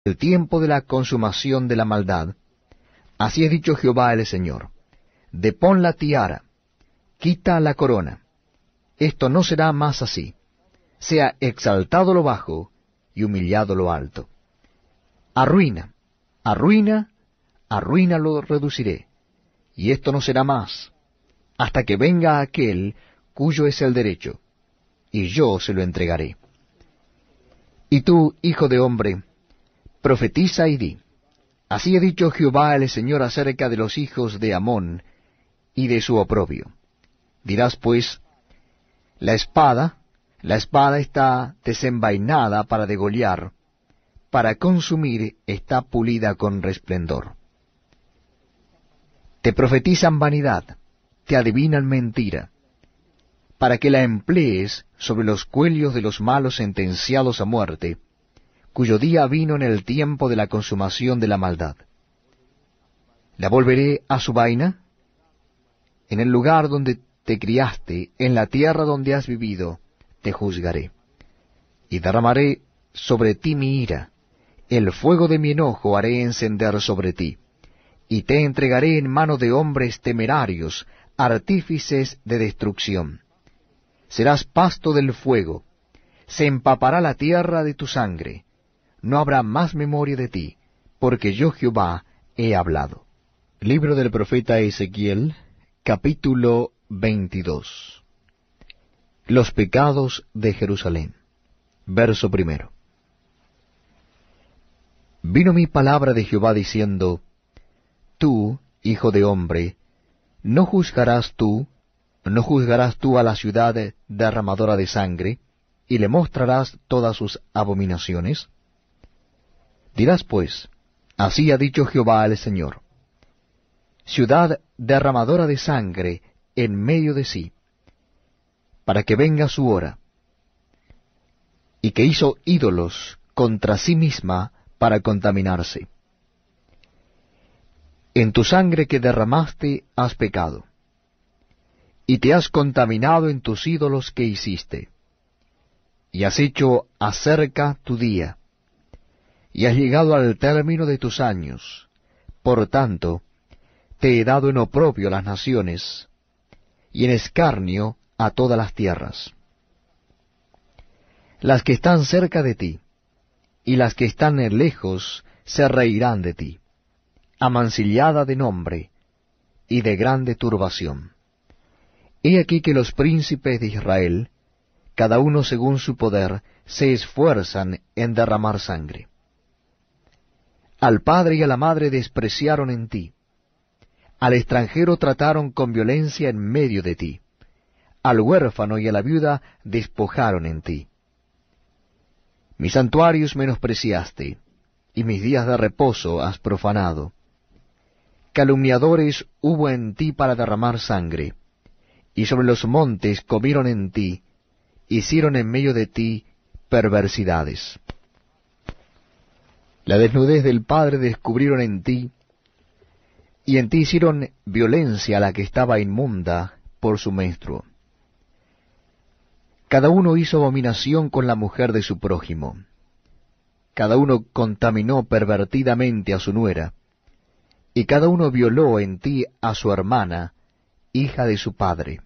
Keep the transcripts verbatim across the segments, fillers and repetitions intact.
el tiempo de la consumación de la maldad, así ha dicho Jehová el Señor, depón la tiara, quita la corona, esto no será más así, sea exaltado lo bajo y humillado lo alto. Arruina, arruina, arruina lo reduciré, y esto no será más, hasta que venga aquel cuyo es el derecho, y yo se lo entregaré. Y tú, hijo de hombre, profetiza y di, así ha dicho Jehová el Señor acerca de los hijos de Amón y de su oprobio. Dirás pues, la espada, la espada está desenvainada para degollar, para consumir está pulida con resplendor. Te profetizan vanidad, te adivinan mentira, para que la emplees sobre los cuellos de los malos sentenciados a muerte, cuyo día vino en el tiempo de la consumación de la maldad. La volveré a su vaina, en el lugar donde te criaste, en la tierra donde has vivido, te juzgaré. Y derramaré sobre ti mi ira, el fuego de mi enojo haré encender sobre ti, y te entregaré en mano de hombres temerarios, artífices de destrucción. Serás pasto del fuego, se empapará la tierra de tu sangre, no habrá más memoria de ti, porque yo Jehová he hablado. Libro del profeta Ezequiel, capítulo veintidós. Los pecados de Jerusalén. Verso primero. Vino mi palabra de Jehová diciendo, Tú, hijo de hombre, ¿no juzgarás tú, no juzgarás tú a la ciudad derramadora de sangre, y le mostrarás todas sus abominaciones? Dirás pues, así ha dicho Jehová el Señor, ciudad derramadora de sangre en medio de sí, para que venga su hora, y que hizo ídolos contra sí misma para contaminarse. En tu sangre que derramaste has pecado, y te has contaminado en tus ídolos que hiciste, y has hecho acerca tu día, y has llegado al término de tus años. Por tanto, te he dado en oprobio a las naciones, y en escarnio a todas las tierras. Las que están cerca de ti, y las que están lejos, se reirán de ti, amancillada de nombre, y de grande turbación. He aquí que los príncipes de Israel, cada uno según su poder, se esfuerzan en derramar sangre. Al padre y a la madre despreciaron en ti, al extranjero trataron con violencia en medio de ti, al huérfano y a la viuda despojaron en ti. Mis santuarios menospreciaste, y mis días de reposo has profanado. Calumniadores hubo en ti para derramar sangre, y sobre los montes comieron en ti, hicieron en medio de ti perversidades. La desnudez del padre descubrieron en ti, y en ti hicieron violencia a la que estaba inmunda por su menstruo. Cada uno hizo abominación con la mujer de su prójimo. Cada uno contaminó pervertidamente a su nuera, y cada uno violó en ti a su hermana, hija de su padre.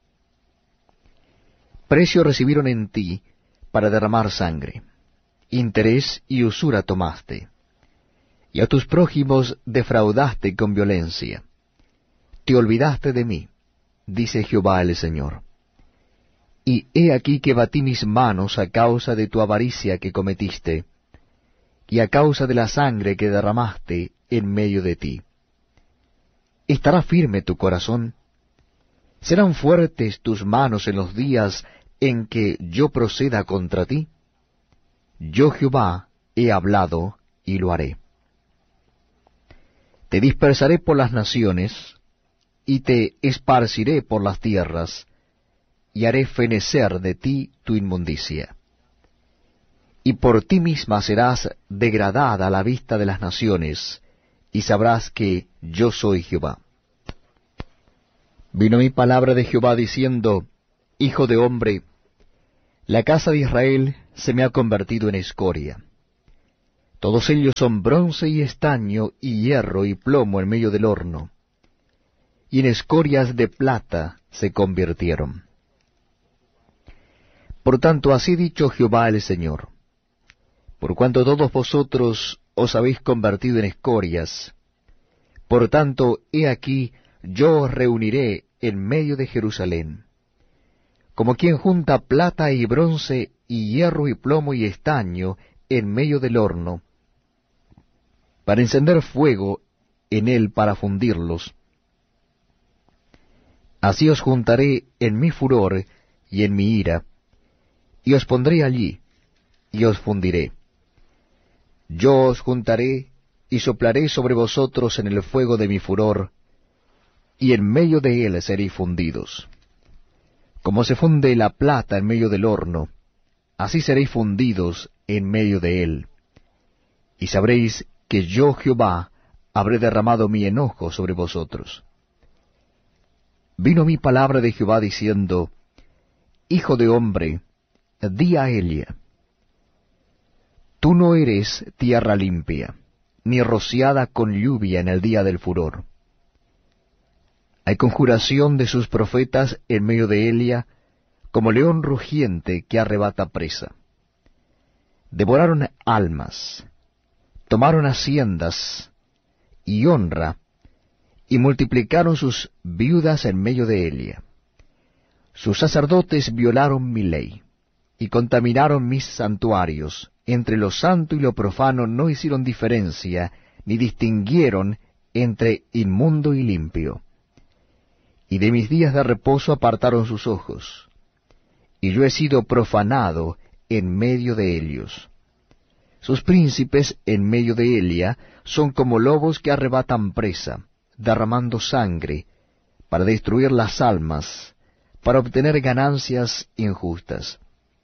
Precio recibieron en ti para derramar sangre, interés y usura tomaste, y a tus prójimos defraudaste con violencia. Te olvidaste de mí, dice Jehová el Señor. Y he aquí que batí mis manos a causa de tu avaricia que cometiste, y a causa de la sangre que derramaste en medio de ti. ¿Estará firme tu corazón? ¿Serán fuertes tus manos en los días en que yo proceda contra ti? Yo Jehová he hablado y lo haré. Te dispersaré por las naciones, y te esparciré por las tierras, y haré fenecer de ti tu inmundicia. Y por ti misma serás degradada a la vista de las naciones, y sabrás que yo soy Jehová. Vino mi palabra de Jehová diciendo, Hijo de hombre, la casa de Israel se me ha convertido en escoria. Todos ellos son bronce y estaño y hierro y plomo en medio del horno, y en escorias de plata se convirtieron. Por tanto, así ha dicho Jehová el Señor: por cuanto todos vosotros os habéis convertido en escorias, por tanto, he aquí, yo os reuniré en medio de Jerusalén, como quien junta plata y bronce y hierro y plomo y estaño en medio del horno, para encender fuego en él para fundirlos. Así os juntaré en mi furor y en mi ira, y os pondré allí, y os fundiré. Yo os juntaré, y soplaré sobre vosotros en el fuego de mi furor, y en medio de él seréis fundidos. Como se funde la plata en medio del horno, así seréis fundidos en medio de él. Y sabréis que yo, Jehová, habré derramado mi enojo sobre vosotros. Vino mi palabra de Jehová diciendo: Hijo de hombre, di a Elia: tú no eres tierra limpia, ni rociada con lluvia en el día del furor. Hay conjuración de sus profetas en medio de Elia, como león rugiente que arrebata presa. Devoraron almas, tomaron haciendas y honra, y multiplicaron sus viudas en medio de Elia. Sus sacerdotes violaron mi ley, y contaminaron mis santuarios. Entre lo santo y lo profano no hicieron diferencia, ni distinguieron entre inmundo y limpio. Y de mis días de reposo apartaron sus ojos, y yo he sido profanado en medio de ellos. Sus príncipes en medio de Elia son como lobos que arrebatan presa, derramando sangre, para destruir las almas, para obtener ganancias injustas.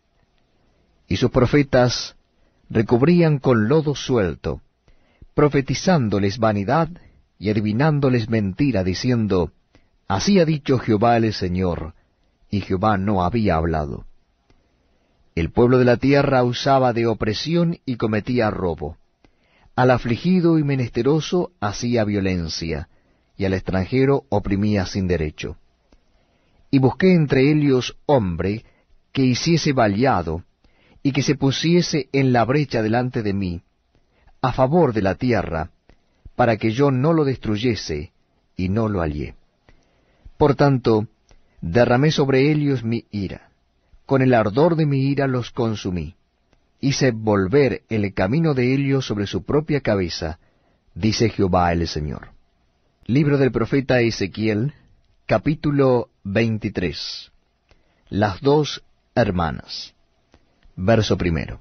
Y sus profetas recubrían con lodo suelto, profetizándoles vanidad y adivinándoles mentira, diciendo: así ha dicho Jehová el Señor, y Jehová no había hablado. El pueblo de la tierra usaba de opresión y cometía robo. Al afligido y menesteroso hacía violencia, y al extranjero oprimía sin derecho. Y busqué entre ellos hombre que hiciese vallado, y que se pusiese en la brecha delante de mí, a favor de la tierra, para que yo no lo destruyese, y no lo hallé. Por tanto, derramé sobre ellos mi ira, con el ardor de mi ira los consumí, hice volver el camino de ellos sobre su propia cabeza, dice Jehová el Señor. Libro del profeta Ezequiel, capítulo veintitrés. Las dos hermanas. Verso primero.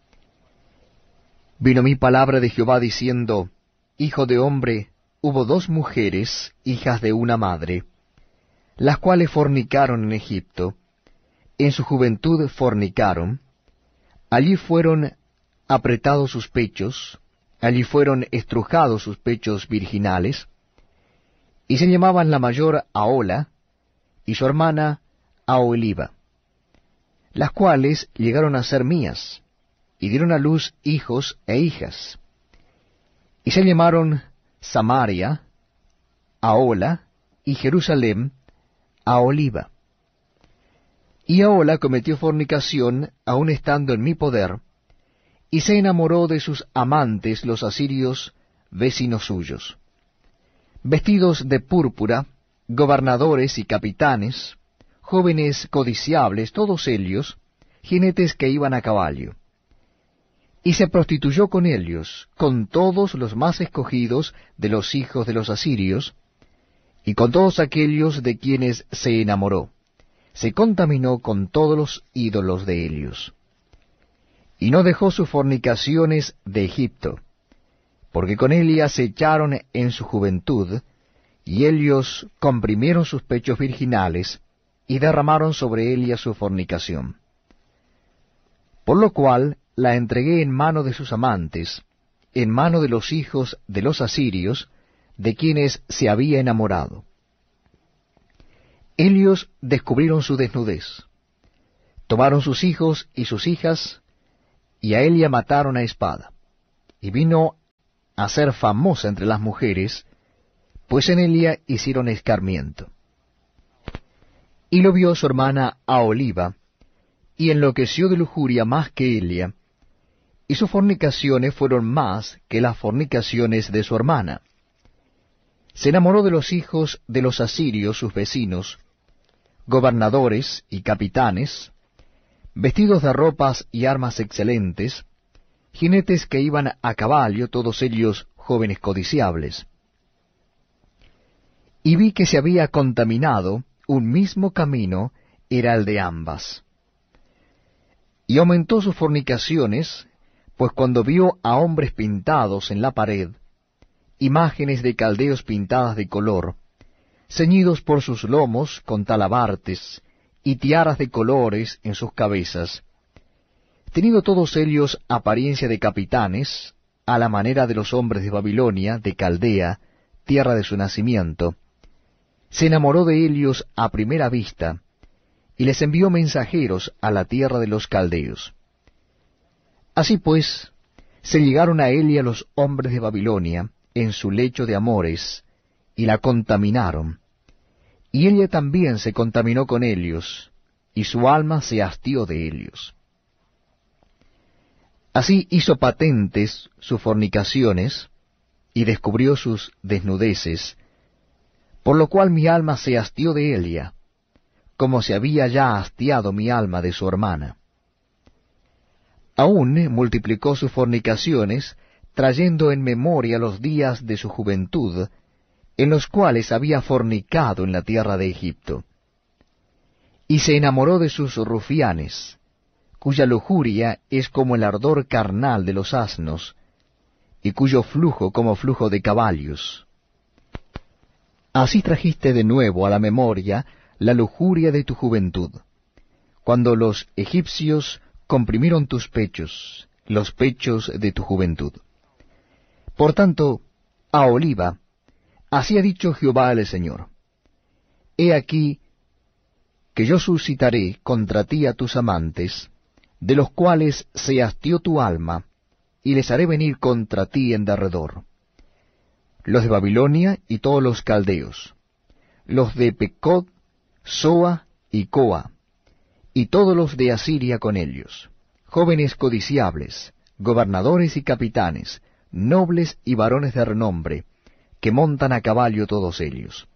Vino mi palabra de Jehová diciendo: Hijo de hombre, hubo dos mujeres, hijas de una madre, las cuales fornicaron en Egipto, en su juventud fornicaron, allí fueron apretados sus pechos, allí fueron estrujados sus pechos virginales, y se llamaban la mayor Ahola, y su hermana Aholiba, las cuales llegaron a ser mías, y dieron a luz hijos e hijas, y se llamaron Samaria, Ahola, y Jerusalén, Aholiba. Y Ahola cometió fornicación, aun estando en mi poder, y se enamoró de sus amantes los asirios, vecinos suyos. Vestidos de púrpura, gobernadores y capitanes, jóvenes codiciables, todos ellos, jinetes que iban a caballo. Y se prostituyó con ellos, con todos los más escogidos de los hijos de los asirios, y con todos aquellos de quienes se enamoró. Se contaminó con todos los ídolos de ellos. Y no dejó sus fornicaciones de Egipto, porque con Elia se echaron en su juventud, y ellos comprimieron sus pechos virginales, y derramaron sobre Elia su fornicación. Por lo cual la entregué en mano de sus amantes, en mano de los hijos de los asirios, de quienes se había enamorado. Ellos descubrieron su desnudez, tomaron sus hijos y sus hijas, y a Elia mataron a espada, y vino a ser famosa entre las mujeres, pues en ella hicieron escarmiento. Y lo vio su hermana Aholiba, y enloqueció de lujuria más que Elia, y sus fornicaciones fueron más que las fornicaciones de su hermana. Se enamoró de los hijos de los asirios, sus vecinos, gobernadores y capitanes, vestidos de ropas y armas excelentes, jinetes que iban a caballo, todos ellos jóvenes codiciables. Y vi que se había contaminado un mismo camino, era el de ambas. Y aumentó sus fornicaciones, pues cuando vio a hombres pintados en la pared, imágenes de caldeos pintadas de color, ceñidos por sus lomos con talabartes, y tiaras de colores en sus cabezas, teniendo todos ellos apariencia de capitanes, a la manera de los hombres de Babilonia, de Caldea, tierra de su nacimiento, se enamoró de ellos a primera vista, y les envió mensajeros a la tierra de los caldeos. Así pues, se llegaron a Elia los hombres de Babilonia en su lecho de amores, y la contaminaron, y ella también se contaminó con ellos, y su alma se hastió de ellos. Así hizo patentes sus fornicaciones, y descubrió sus desnudeces, por lo cual mi alma se hastió de Elia, como se había ya hastiado mi alma de su hermana. Aún multiplicó sus fornicaciones, trayendo en memoria los días de su juventud, en los cuales había fornicado en la tierra de Egipto. Y se enamoró de sus rufianes, cuya lujuria es como el ardor carnal de los asnos, y cuyo flujo como flujo de caballos. Así trajiste de nuevo a la memoria la lujuria de tu juventud, cuando los egipcios comprimieron tus pechos, los pechos de tu juventud. Por tanto, Aholiba, así ha dicho Jehová el Señor: He aquí que yo suscitaré contra ti a tus amantes, de los cuales se hastió tu alma, y les haré venir contra ti en derredor, los de Babilonia y todos los caldeos, los de Pecod, Soa y Coa, y todos los de Asiria con ellos, jóvenes codiciables, gobernadores y capitanes, nobles y varones de renombre, que montan a caballo todos ellos.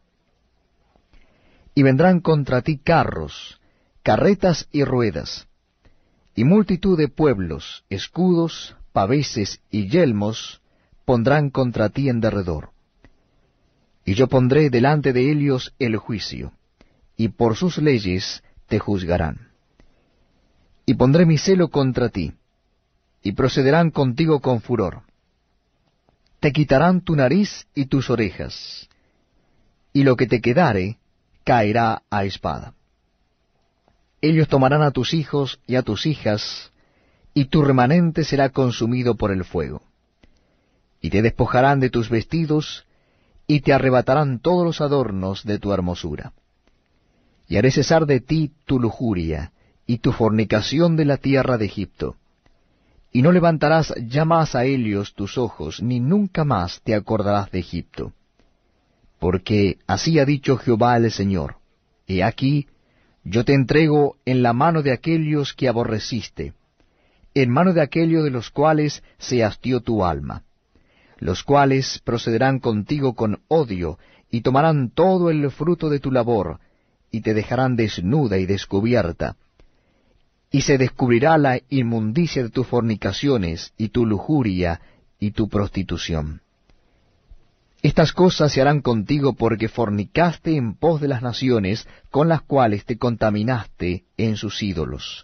Y vendrán contra ti carros, carretas y ruedas, y multitud de pueblos, escudos, paveses y yelmos pondrán contra ti en derredor. Y yo pondré delante de ellos el juicio, y por sus leyes te juzgarán. Y pondré mi celo contra ti, y procederán contigo con furor. Te quitarán tu nariz y tus orejas, y lo que te quedare caerá a espada. Ellos tomarán a tus hijos y a tus hijas, y tu remanente será consumido por el fuego. Y te despojarán de tus vestidos, y te arrebatarán todos los adornos de tu hermosura. Y haré cesar de ti tu lujuria, y tu fornicación de la tierra de Egipto. Y no levantarás ya más a ellos tus ojos, ni nunca más te acordarás de Egipto. Porque así ha dicho Jehová el Señor: He aquí, yo te entrego en la mano de aquellos que aborreciste, en mano de aquellos de los cuales se hastió tu alma, los cuales procederán contigo con odio, y tomarán todo el fruto de tu labor, y te dejarán desnuda y descubierta, y se descubrirá la inmundicia de tus fornicaciones, y tu lujuria, y tu prostitución. Estas cosas se harán contigo porque fornicaste en pos de las naciones con las cuales te contaminaste en sus ídolos.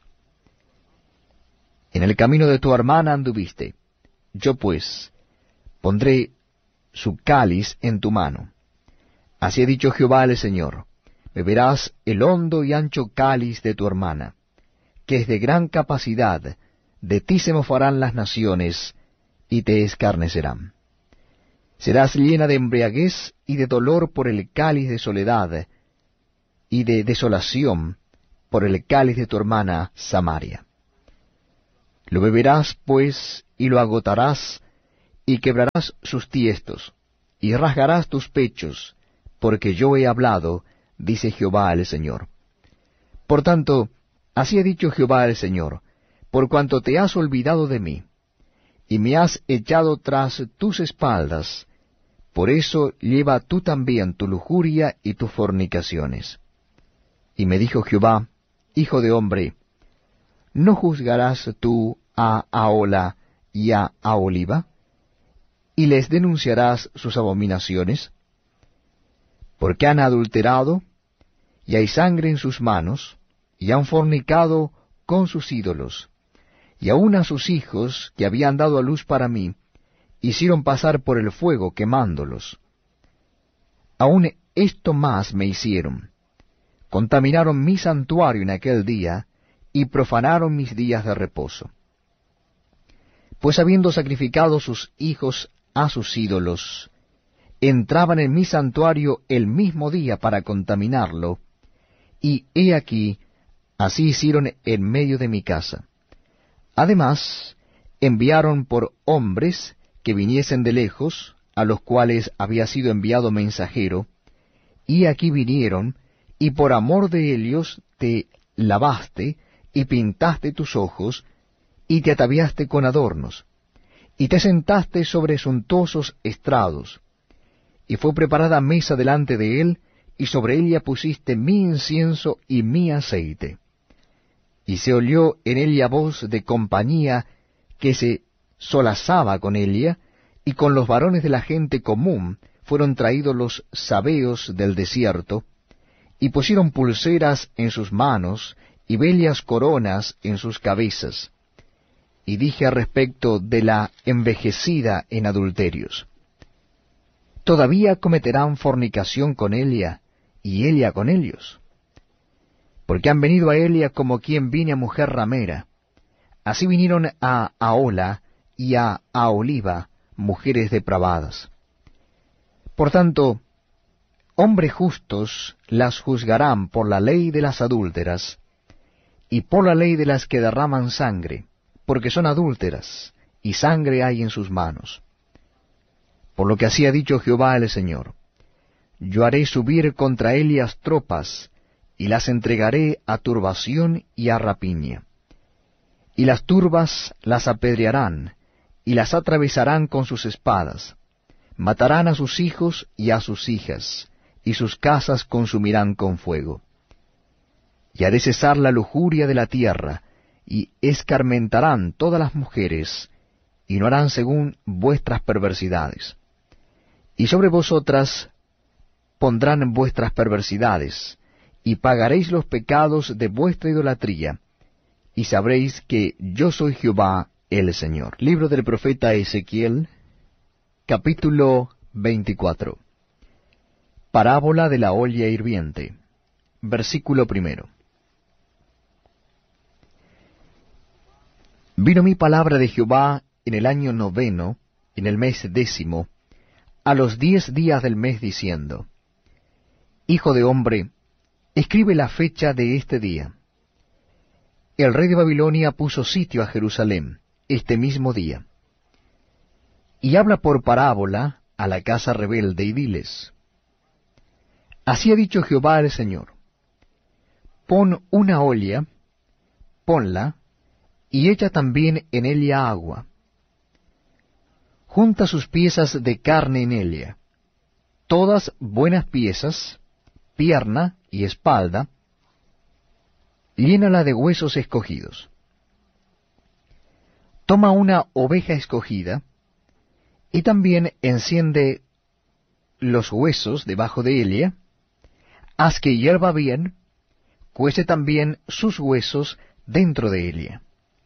En el camino de tu hermana anduviste. Yo pues pondré su cáliz en tu mano. Así ha dicho Jehová el Señor: beberás el hondo y ancho cáliz de tu hermana, que es de gran capacidad, de ti se mofarán las naciones, y te escarnecerán. Serás llena de embriaguez y de dolor por el cáliz de soledad, y de desolación por el cáliz de tu hermana Samaria. Lo beberás, pues, y lo agotarás, y quebrarás sus tiestos, y rasgarás tus pechos, porque yo he hablado, dice Jehová el Señor. Por tanto, así ha dicho Jehová el Señor, por cuanto te has olvidado de mí, y me has echado tras tus espaldas, por eso lleva tú también tu lujuria y tus fornicaciones. Y me dijo Jehová, hijo de hombre, ¿no juzgarás tú a Ahola y a Aholiba? ¿Y les denunciarás sus abominaciones? Porque han adulterado, y hay sangre en sus manos, y han fornicado con sus ídolos, y aun a sus hijos, que habían dado a luz para mí, hicieron pasar por el fuego quemándolos. Aun esto más me hicieron. Contaminaron mi santuario en aquel día, y profanaron mis días de reposo. Pues habiendo sacrificado sus hijos a sus ídolos, entraban en mi santuario el mismo día para contaminarlo, y he aquí, así hicieron en medio de mi casa. Además, enviaron por hombres que viniesen de lejos, a los cuales había sido enviado mensajero, y aquí vinieron, y por amor de ellos te lavaste, y pintaste tus ojos, y te ataviaste con adornos, y te sentaste sobre suntuosos estrados, y fue preparada mesa delante de él, y sobre ella pusiste mi incienso y mi aceite. Y se oyó en ella voz de compañía que se solazaba con ella, y con los varones de la gente común fueron traídos los sabeos del desierto, y pusieron pulseras en sus manos, y bellas coronas en sus cabezas. Y dije al respecto de la envejecida en adulterios, ¿todavía cometerán fornicación con ella, y ella con ellos? Porque han venido a Elia como quien viene a mujer ramera. Así vinieron a Ahola y a Aholiba, mujeres depravadas. Por tanto, hombres justos las juzgarán por la ley de las adúlteras, y por la ley de las que derraman sangre, porque son adúlteras, y sangre hay en sus manos. Por lo que así ha dicho Jehová el Señor, yo haré subir contra Elias tropas, y las entregaré a turbación y a rapiña. Y las turbas las apedrearán, y las atravesarán con sus espadas, matarán a sus hijos y a sus hijas, y sus casas consumirán con fuego. Y haré cesar la lujuria de la tierra, y escarmentarán todas las mujeres, y no harán según vuestras perversidades. Y sobre vosotras pondrán vuestras perversidades, y pagaréis los pecados de vuestra idolatría, y sabréis que yo soy Jehová el Señor. Libro del profeta Ezequiel, capítulo veinticuatro. Parábola de la olla hirviente. Versículo primero. Vino mi palabra de Jehová en el año noveno, en el mes décimo, a los diez días del mes, diciendo, Hijo de hombre, escribe la fecha de este día. El rey de Babilonia puso sitio a Jerusalén este mismo día. Y habla por parábola a la casa rebelde y diles, así ha dicho Jehová el Señor, pon una olla, ponla, y echa también en ella agua. Junta sus piezas de carne en ella, todas buenas piezas, pierna y espalda, llénala de huesos escogidos. Toma una oveja escogida, y también enciende los huesos debajo de ella, haz que hierva bien, cuece también sus huesos dentro de ella.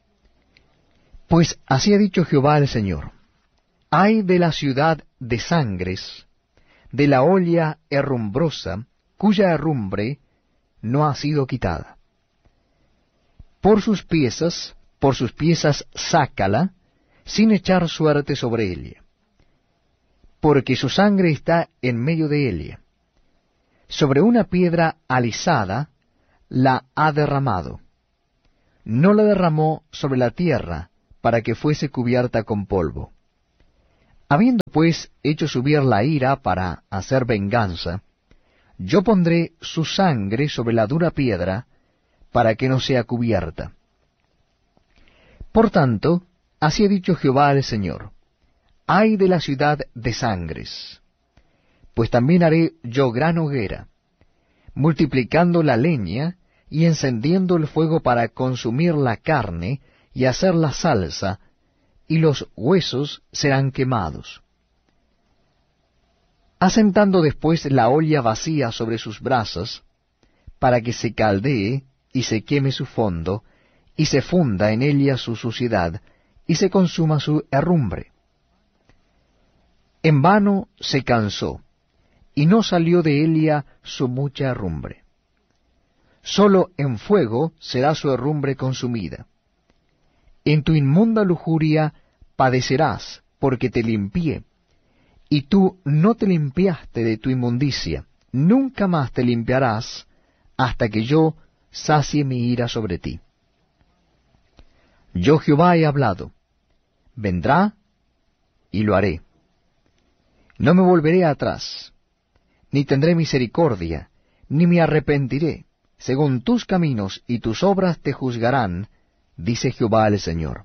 Pues así ha dicho Jehová el Señor, ay de la ciudad de sangres, de la olla herrumbrosa, cuya herrumbre no ha sido quitada. Por sus piezas, por sus piezas sácala, sin echar suerte sobre ella. Porque su sangre está en medio de ella. Sobre una piedra alisada la ha derramado. No la derramó sobre la tierra, para que fuese cubierta con polvo. Habiendo pues hecho subir la ira para hacer venganza, yo pondré su sangre sobre la dura piedra, para que no sea cubierta. Por tanto, así ha dicho Jehová el Señor: ay de la ciudad de sangres, pues también haré yo gran hoguera, multiplicando la leña y encendiendo el fuego para consumir la carne y hacer la salsa, y los huesos serán quemados. Asentando después la olla vacía sobre sus brasas, para que se caldee y se queme su fondo, y se funda en ella su suciedad, y se consuma su herrumbre. En vano se cansó, y no salió de ella su mucha herrumbre. Sólo en fuego será su herrumbre consumida. En tu inmunda lujuria padecerás, porque te limpié, y tú no te limpiaste de tu inmundicia, nunca más te limpiarás, hasta que yo sacie mi ira sobre ti. Yo Jehová he hablado, vendrá y lo haré. No me volveré atrás, ni tendré misericordia, ni me arrepentiré. Según tus caminos y tus obras te juzgarán, dice Jehová el Señor.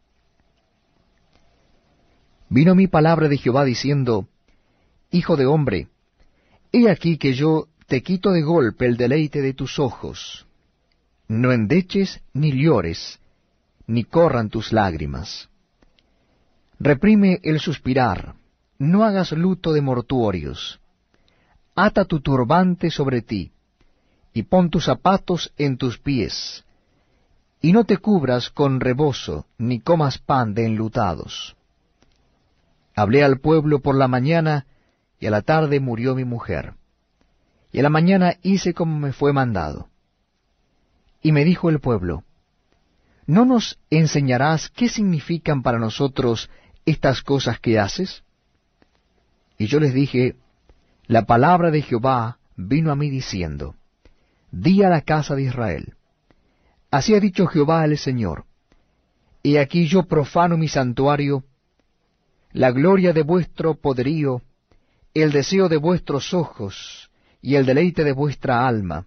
Vino mi palabra de Jehová diciendo: Hijo de hombre, he aquí que yo te quito de golpe el deleite de tus ojos. No endeches ni llores, ni corran tus lágrimas. Reprime el suspirar, no hagas luto de mortuorios. Ata tu turbante sobre ti, y pon tus zapatos en tus pies, y no te cubras con rebozo, ni comas pan de enlutados. Hablé al pueblo por la mañana, y a la tarde murió mi mujer. Y a la mañana hice como me fue mandado. Y me dijo el pueblo: ¿no nos enseñarás qué significan para nosotros estas cosas que haces? Y yo les dije: la palabra de Jehová vino a mí diciendo: di a la casa de Israel, así ha dicho Jehová el Señor: he aquí yo profano mi santuario, la gloria de vuestro poderío, el deseo de vuestros ojos, y el deleite de vuestra alma.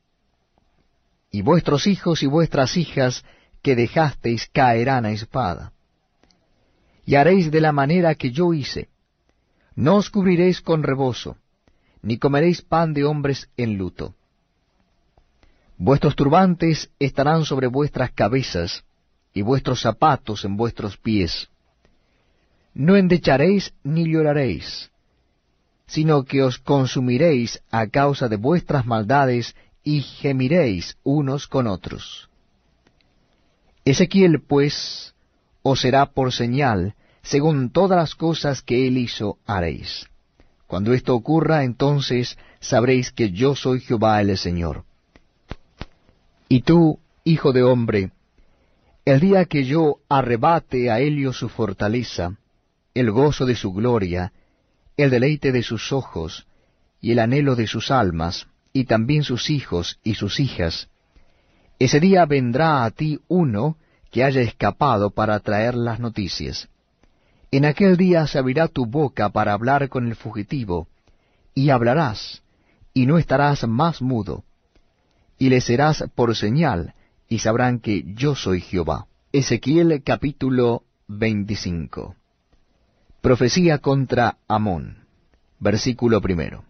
Y vuestros hijos y vuestras hijas que dejasteis caerán a espada. Y haréis de la manera que yo hice. No os cubriréis con rebozo, ni comeréis pan de hombres en luto. Vuestros turbantes estarán sobre vuestras cabezas, y vuestros zapatos en vuestros pies. No endecharéis ni lloraréis, sino que os consumiréis a causa de vuestras maldades, y gemiréis unos con otros. Ezequiel, pues, os será por señal, según todas las cosas que él hizo haréis. Cuando esto ocurra, entonces sabréis que yo soy Jehová el Señor. Y tú, hijo de hombre, el día que yo arrebate a Helio su fortaleza, el gozo de su gloria, el deleite de sus ojos, y el anhelo de sus almas, y también sus hijos y sus hijas, ese día vendrá a ti uno que haya escapado para traer las noticias. En aquel día se abrirá tu boca para hablar con el fugitivo, y hablarás, y no estarás más mudo, y le serás por señal, y sabrán que yo soy Jehová. Ezequiel capítulo veinticinco. Profecía contra Amón. Versículo primero.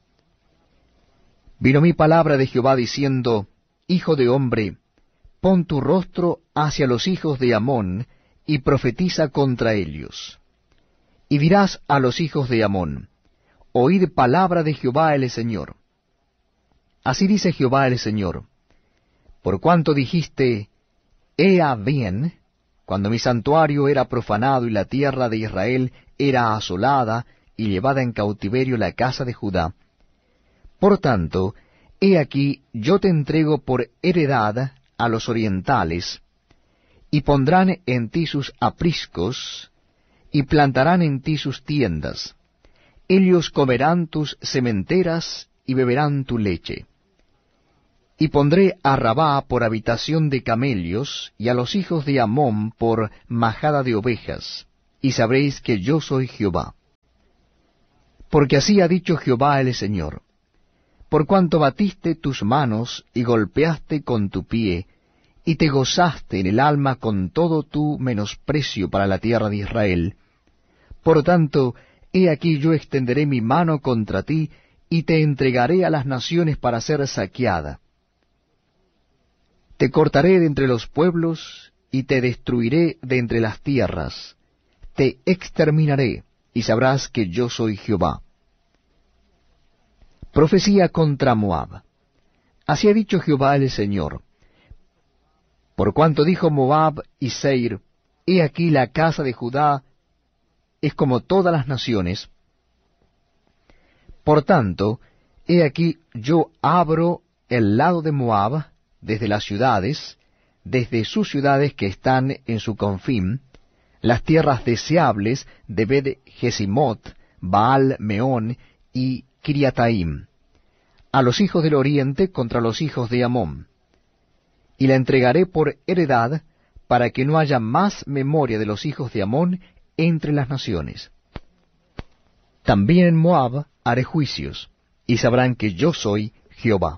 Vino mi palabra de Jehová diciendo: Hijo de hombre, pon tu rostro hacia los hijos de Amón, y profetiza contra ellos. Y dirás a los hijos de Amón: oíd palabra de Jehová el Señor. Así dice Jehová el Señor: por cuanto dijiste, Ea bien, cuando mi santuario era profanado y la tierra de Israel era asolada y llevada en cautiverio la casa de Judá, por tanto, he aquí yo te entrego por heredad a los orientales, y pondrán en ti sus apriscos, y plantarán en ti sus tiendas. Ellos comerán tus sementeras y beberán tu leche. Y pondré a Rabá por habitación de camellos, y a los hijos de Amón por majada de ovejas, y sabréis que yo soy Jehová. Porque así ha dicho Jehová el Señor: por cuanto batiste tus manos y golpeaste con tu pie, y te gozaste en el alma con todo tu menosprecio para la tierra de Israel, por tanto, he aquí yo extenderé mi mano contra ti, y te entregaré a las naciones para ser saqueada. Te cortaré de entre los pueblos, y te destruiré de entre las tierras. Te exterminaré, y sabrás que yo soy Jehová. Profecía contra Moab. Así ha dicho Jehová el Señor: por cuanto dijo Moab y Seir, he aquí la casa de Judá es como todas las naciones, por tanto, he aquí yo abro el lado de Moab desde las ciudades, desde sus ciudades que están en su confín, las tierras deseables de Bet-Jesimot, Baal-Meón y Kiriataim, a los hijos del oriente contra los hijos de Amón, y la entregaré por heredad, para que no haya más memoria de los hijos de Amón entre las naciones. También en Moab haré juicios, y sabrán que yo soy Jehová.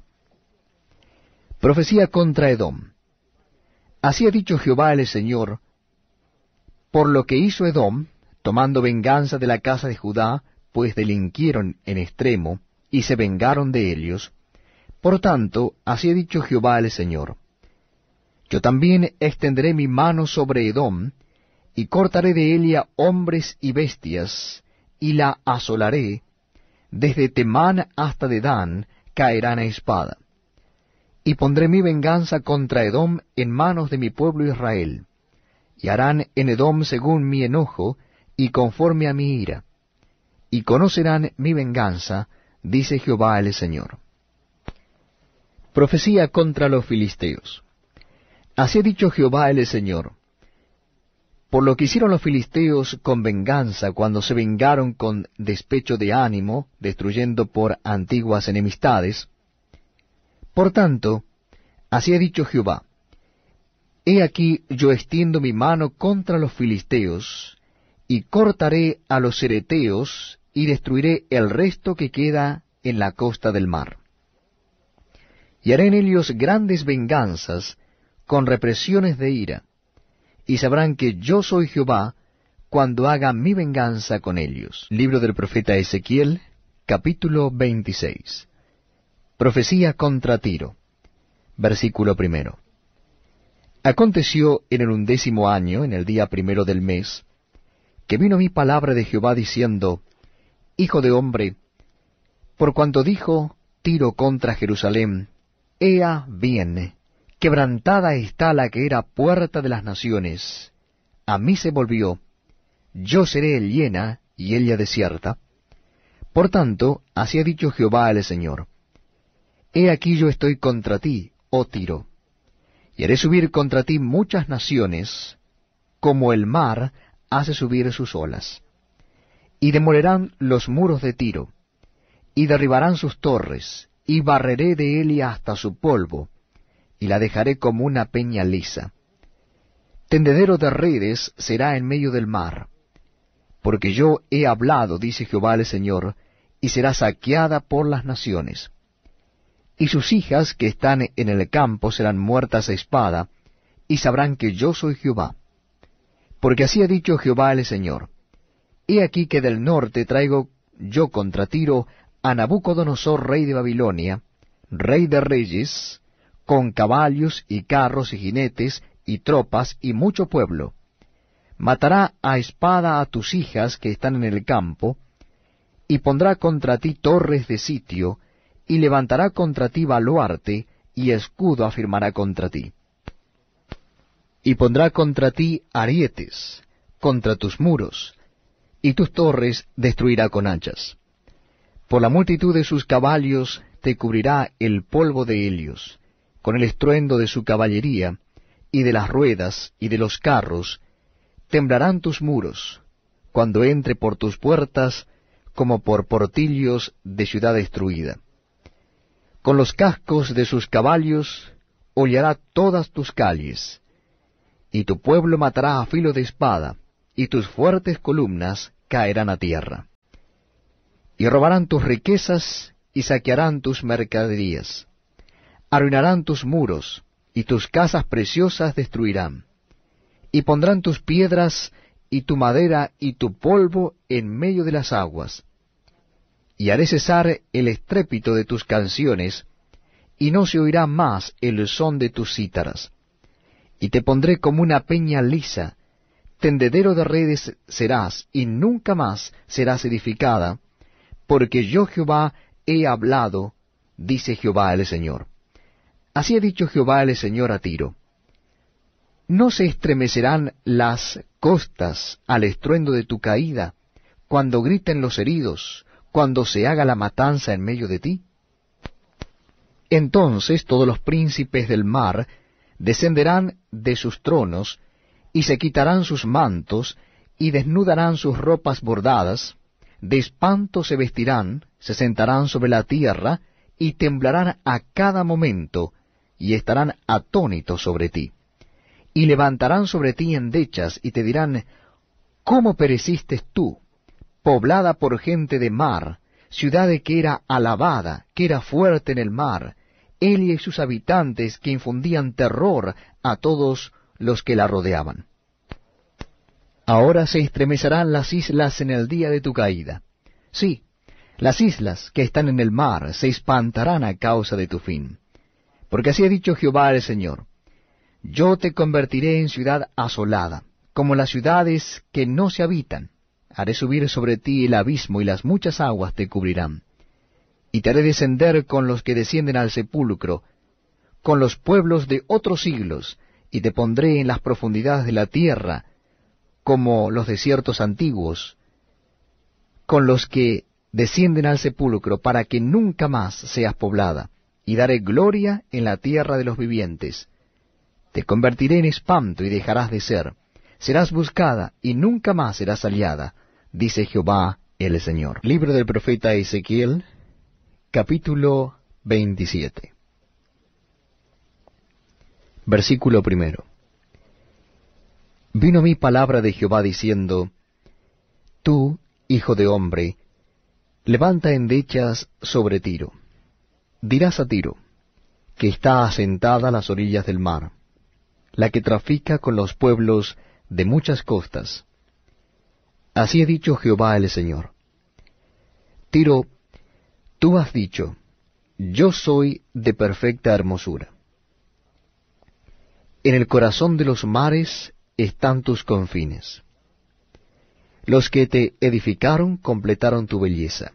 Profecía contra Edom. Así ha dicho Jehová el Señor: por lo que hizo Edom, tomando venganza de la casa de Judá, pues delinquieron en extremo, y se vengaron de ellos, por tanto, así ha dicho Jehová el Señor: yo también extenderé mi mano sobre Edom, y cortaré de ella hombres y bestias, y la asolaré, desde Temán hasta Dedán caerán a espada. Y pondré mi venganza contra Edom en manos de mi pueblo Israel, y harán en Edom según mi enojo, y conforme a mi ira, y conocerán mi venganza, dice Jehová el Señor. Profecía contra los filisteos. Así ha dicho Jehová el Señor: por lo que hicieron los filisteos con venganza cuando se vengaron con despecho de ánimo, destruyendo por antiguas enemistades, por tanto, así ha dicho Jehová: he aquí yo extiendo mi mano contra los filisteos, y cortaré a los cereteos, y destruiré el resto que queda en la costa del mar. Y haré en ellos grandes venganzas, con represiones de ira, y sabrán que yo soy Jehová, cuando haga mi venganza con ellos. Libro del profeta Ezequiel, capítulo veintiséis. Profecía contra Tiro. Versículo primero. Aconteció en el undécimo año, en el día primero del mes, que vino mi palabra de Jehová diciendo: Hijo de hombre, por cuanto dijo Tiro contra Jerusalén, Ea bien, quebrantada está la que era puerta de las naciones, a mí se volvió, yo seré llena y ella desierta. Por tanto, así ha dicho Jehová el Señor: He aquí yo estoy contra ti, oh Tiro, y haré subir contra ti muchas naciones, como el mar hace subir sus olas. Y demolerán los muros de Tiro, y derribarán sus torres, y barreré de ella hasta su polvo, y la dejaré como una peña lisa. Tendedero de redes será en medio del mar, porque yo he hablado, dice Jehová el Señor, y será saqueada por las naciones. Y sus hijas que están en el campo serán muertas a espada, y sabrán que yo soy Jehová. Porque así ha dicho Jehová el Señor: He aquí que del norte traigo yo contra Tiro a Nabucodonosor rey de Babilonia, rey de reyes, con caballos y carros y jinetes y tropas y mucho pueblo. Matará a espada a tus hijas que están en el campo, y pondrá contra ti torres de sitio, y levantará contra ti baluarte, y escudo afirmará contra ti. Y pondrá contra ti arietes, contra tus muros, y tus torres destruirá con hachas. Por la multitud de sus caballos te cubrirá el polvo de ellos, con el estruendo de su caballería, y de las ruedas, y de los carros, temblarán tus muros, cuando entre por tus puertas, como por portillos de ciudad destruida. Con los cascos de sus caballos hollará todas tus calles, y tu pueblo matará a filo de espada, y tus fuertes columnas caerán a tierra. Y robarán tus riquezas, y saquearán tus mercaderías. Arruinarán tus muros, y tus casas preciosas destruirán. Y pondrán tus piedras, y tu madera, y tu polvo en medio de las aguas. Y haré cesar el estrépito de tus canciones, y no se oirá más el son de tus cítaras. Y te pondré como una peña lisa, tendedero de redes serás, y nunca más serás edificada, porque yo Jehová he hablado, dice Jehová el Señor. Así ha dicho Jehová el Señor a Tiro. ¿No se estremecerán las costas al estruendo de tu caída, cuando griten los heridos, cuando se haga la matanza en medio de ti? Entonces todos los príncipes del mar descenderán de sus tronos, y se quitarán sus mantos, y desnudarán sus ropas bordadas, de espanto se vestirán, se sentarán sobre la tierra, y temblarán a cada momento, y estarán atónitos sobre ti. Y levantarán sobre ti endechas, y te dirán, ¿cómo pereciste tú, poblada por gente de mar, ciudad que era alabada, que era fuerte en el mar, ella y sus habitantes que infundían terror a todos los que la rodeaban? Ahora se estremecerán las islas en el día de tu caída. Sí, las islas que están en el mar se espantarán a causa de tu fin. Porque así ha dicho Jehová el Señor: yo te convertiré en ciudad asolada, como las ciudades que no se habitan. Haré subir sobre ti el abismo, y las muchas aguas te cubrirán. Y te haré descender con los que descienden al sepulcro, con los pueblos de otros siglos, y te pondré en las profundidades de la tierra, como los desiertos antiguos, con los que descienden al sepulcro, para que nunca más seas poblada, y daré gloria en la tierra de los vivientes. Te convertiré en espanto y dejarás de ser. Serás buscada y nunca más serás hallada, dice Jehová el Señor. Libro del profeta Ezequiel, capítulo veintisiete. Versículo primero. Vino mi palabra de Jehová diciendo: tú, hijo de hombre, levanta endechas sobre Tiro. Dirás a Tiro, que está asentada a las orillas del mar, la que trafica con los pueblos de muchas costas. Así ha dicho Jehová el Señor. Tiro, tú has dicho, yo soy de perfecta hermosura. En el corazón de los mares están tus confines. Los que te edificaron completaron tu belleza.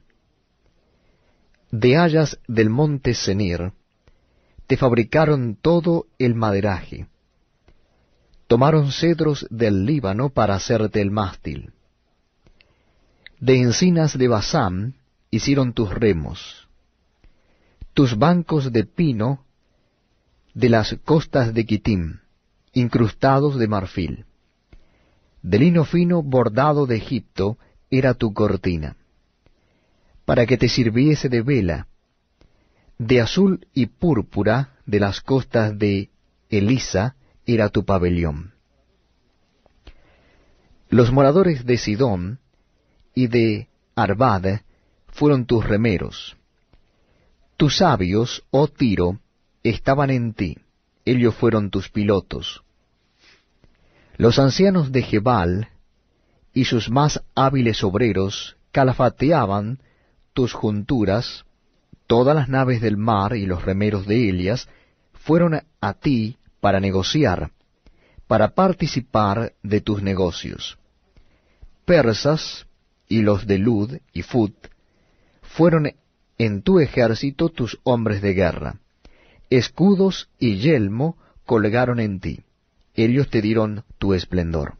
De hayas del monte Senir te fabricaron todo el maderaje. Tomaron cedros del Líbano para hacerte el mástil. De encinas de Basán hicieron tus remos. Tus bancos de pino de las costas de Quitim, incrustados de marfil. De lino fino bordado de Egipto era tu cortina, para que te sirviese de vela. De azul y púrpura de las costas de Elisa era tu pabellón. Los moradores de Sidón y de Arvad fueron tus remeros. Tus sabios, oh Tiro, estaban en ti, ellos fueron tus pilotos. Los ancianos de Gebal y sus más hábiles obreros calafateaban tus junturas. Todas las naves del mar y los remeros de Elias fueron a ti para negociar, para participar de tus negocios. Persas y los de Lud y Fut fueron en tu ejército tus hombres de guerra. Escudos y yelmo colgaron en ti, ellos te dieron tu esplendor.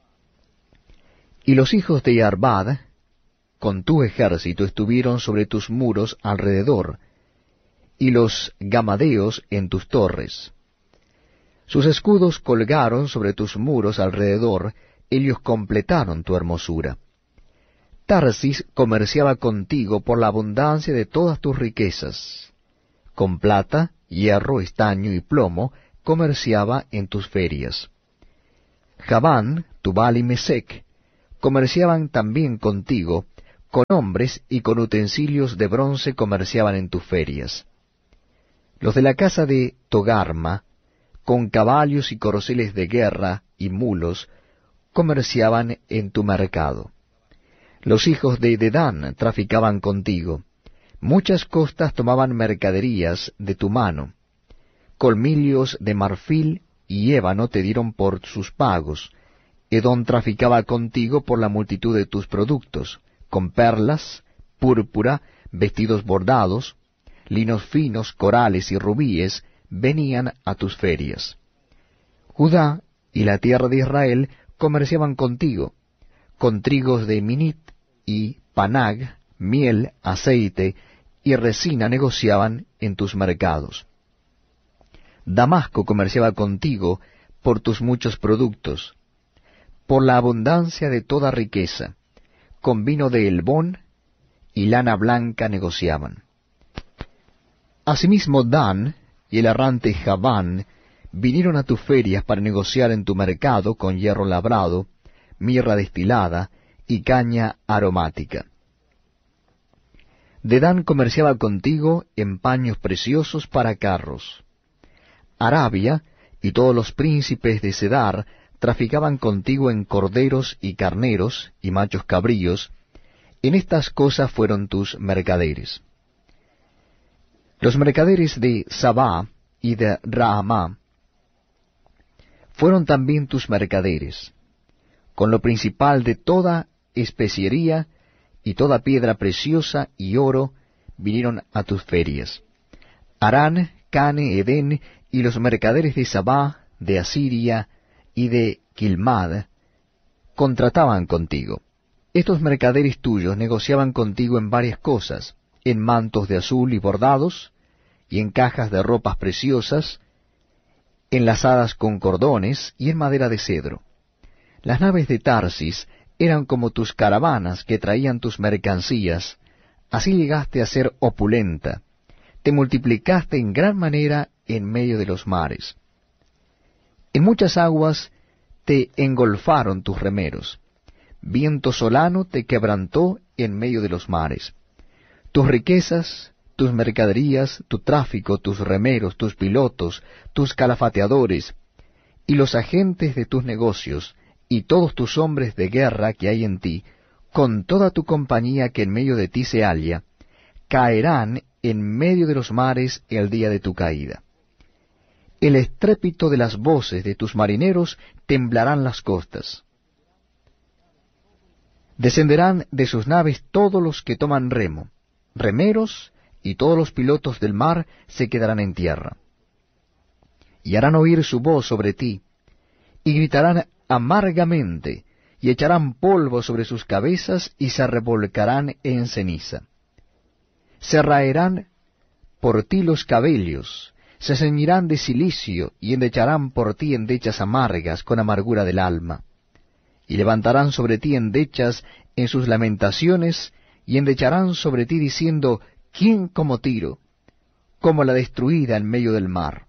Y los hijos de Arvad, con tu ejército, estuvieron sobre tus muros alrededor, y los gamadeos en tus torres. Sus escudos colgaron sobre tus muros alrededor, ellos completaron tu hermosura. Tarsis comerciaba contigo por la abundancia de todas tus riquezas. Con plata, hierro, estaño y plomo comerciaba en tus ferias. Javán, Tubal y Mesec comerciaban también contigo, con hombres y con utensilios de bronce comerciaban en tus ferias. Los de la casa de Togarma, con caballos y corceles de guerra y mulos, comerciaban en tu mercado. Los hijos de Dedán traficaban contigo. Muchas costas tomaban mercaderías de tu mano. Colmillos de marfil y ébano te dieron por sus pagos. Edom traficaba contigo por la multitud de tus productos, con perlas, púrpura, vestidos bordados, linos finos, corales y rubíes, venían a tus ferias. Judá y la tierra de Israel comerciaban contigo, con trigos de Minit y Panag, miel, aceite y resina negociaban en tus mercados. Damasco comerciaba contigo por tus muchos productos, por la abundancia de toda riqueza, con vino de Helbón y lana blanca negociaban. Asimismo Dan y el errante Javán vinieron a tus ferias para negociar en tu mercado con hierro labrado, mirra destilada y caña aromática. Dedán comerciaba contigo en paños preciosos para carros. Arabia y todos los príncipes de Cedar traficaban contigo en corderos y carneros y machos cabríos. En estas cosas fueron tus mercaderes. Los mercaderes de Sabá y de Raamá fueron también tus mercaderes, con lo principal de toda especiería y toda piedra preciosa y oro vinieron a tus ferias. Harán, Cane, Edén y los mercaderes de Sabá, de Asiria y de Quilmad contrataban contigo. Estos mercaderes tuyos negociaban contigo en varias cosas, en mantos de azul y bordados, y en cajas de ropas preciosas, enlazadas con cordones y en madera de cedro. Las naves de Tarsis eran como tus caravanas que traían tus mercancías, así llegaste a ser opulenta, te multiplicaste en gran manera en medio de los mares. En muchas aguas te engolfaron tus remeros, viento solano te quebrantó en medio de los mares. Tus riquezas, tus mercaderías, tu tráfico, tus remeros, tus pilotos, tus calafateadores, y los agentes de tus negocios, y todos tus hombres de guerra que hay en ti, con toda tu compañía que en medio de ti se halla, caerán en medio de los mares el día de tu caída. El estrépito de las voces de tus marineros temblarán las costas. Descenderán de sus naves todos los que toman remo, remeros, y todos los pilotos del mar se quedarán en tierra. Y harán oír su voz sobre ti, y gritarán amargamente, y echarán polvo sobre sus cabezas, y se revolcarán en ceniza. Se raerán por ti los cabellos, se ceñirán de cilicio, y endecharán por ti endechas amargas con amargura del alma. Y levantarán sobre ti endechas en sus lamentaciones, y endecharán sobre ti diciendo, ¿quién como Tiro, como la destruida en medio del mar?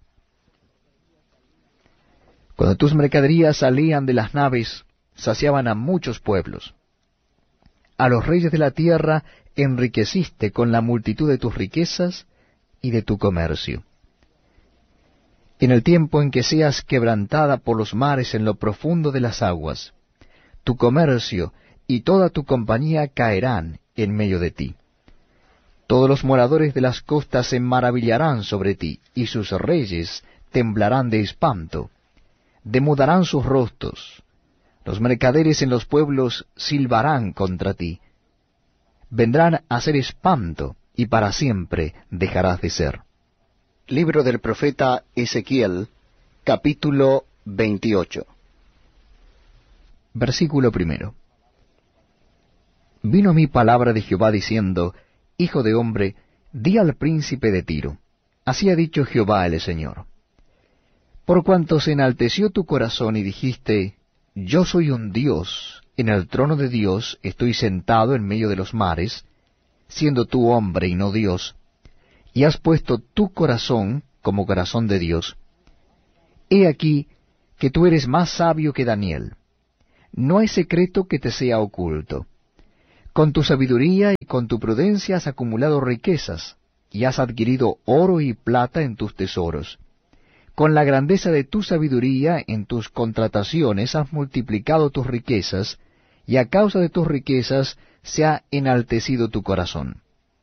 Cuando tus mercaderías salían de las naves, saciaban a muchos pueblos. A los reyes de la tierra enriqueciste con la multitud de tus riquezas y de tu comercio. En el tiempo en que seas quebrantada por los mares en lo profundo de las aguas, tu comercio y toda tu compañía caerán en medio de ti. Todos los moradores de las costas se maravillarán sobre ti, y sus reyes temblarán de espanto, demudarán sus rostros. Los mercaderes en los pueblos silbarán contra ti. Vendrán a ser espanto, y para siempre dejarás de ser. Libro del profeta Ezequiel, capítulo veintiocho. Versículo primero. Vino a mí palabra de Jehová diciendo, Hijo de hombre, di al príncipe de Tiro, así ha dicho Jehová el Señor. Por cuanto se enalteció tu corazón y dijiste, Yo soy un Dios, en el trono de Dios estoy sentado en medio de los mares, siendo tú hombre y no Dios, y has puesto tu corazón como corazón de Dios. He aquí que tú eres más sabio que Daniel. no hay secreto que te sea oculto. Con tu sabiduría y con tu prudencia has acumulado riquezas, y has adquirido oro y plata en tus tesoros. Con la grandeza de tu sabiduría en tus contrataciones has multiplicado tus riquezas, y a causa de tus riquezas se ha enaltecido tu corazón.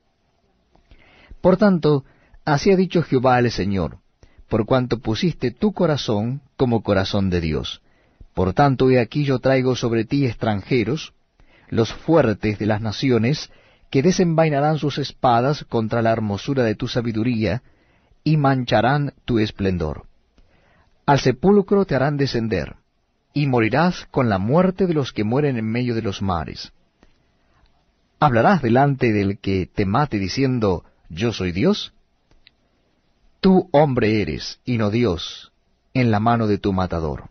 Por tanto, así ha dicho Jehová el Señor, por cuanto pusiste tu corazón como corazón de Dios. Por tanto, he aquí yo traigo sobre ti extranjeros, los fuertes de las naciones, que desenvainarán sus espadas contra la hermosura de tu sabiduría, y mancharán tu esplendor. Al sepulcro te harán descender, y morirás con la muerte de los que mueren en medio de los mares. ¿Hablarás delante del que te mate diciendo, yo soy Dios? Tú hombre eres, y no Dios, en la mano de tu matador.